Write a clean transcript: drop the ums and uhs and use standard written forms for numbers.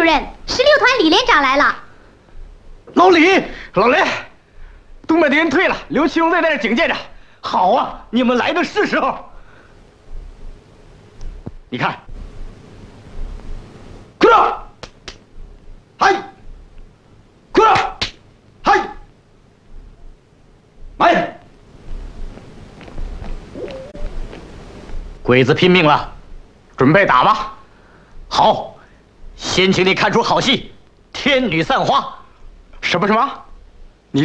人，16团李连长来了。 老李，东北敌人退了，刘奇荣在那儿警戒着。好啊，你们来的是时候。你看，快点，嗨，快点，嗨，来，鬼子拼命了，准备打吧。好，先请你看出好戏，天女散花。什么？